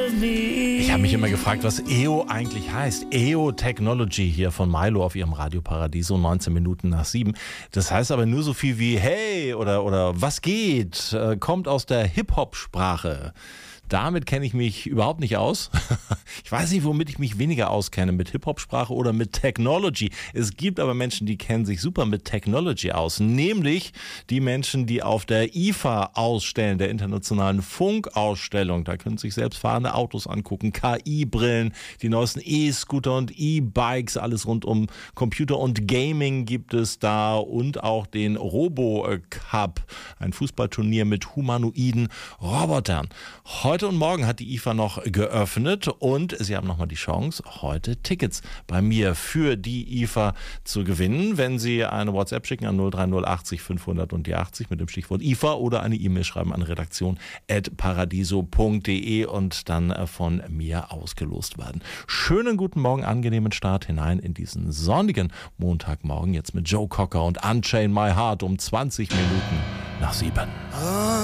Ich habe mich immer gefragt, was EO eigentlich heißt. EO Technology hier von Milo auf ihrem Radio Paradiso, 19 Minuten nach 7. Das heißt aber nur so viel wie hey oder was geht, kommt aus der Hip-Hop-Sprache. Damit kenne ich mich überhaupt nicht aus. Ich weiß nicht, womit ich mich weniger auskenne, mit Hip-Hop-Sprache oder mit Technology. Es gibt aber Menschen, die kennen sich super mit Technology aus. Nämlich die Menschen, die auf der IFA ausstellen, der Internationalen Funkausstellung. Da können sich selbstfahrende Autos angucken, KI-Brillen, die neuesten E-Scooter und E-Bikes, alles rund um Computer und Gaming gibt es da. Und auch den Robo-Cup, ein Fußballturnier mit humanoiden Robotern. Heute und morgen hat die IFA noch geöffnet und Sie haben nochmal die Chance, heute Tickets bei mir für die IFA zu gewinnen, wenn Sie eine WhatsApp schicken an 03080 500 und die 80 mit dem Stichwort IFA oder eine E-Mail schreiben an redaktion@paradiso.de und dann von mir ausgelost werden. Schönen guten Morgen, angenehmen Start hinein in diesen sonnigen Montagmorgen, jetzt mit Joe Cocker und Unchain My Heart um 20 Minuten nach 7.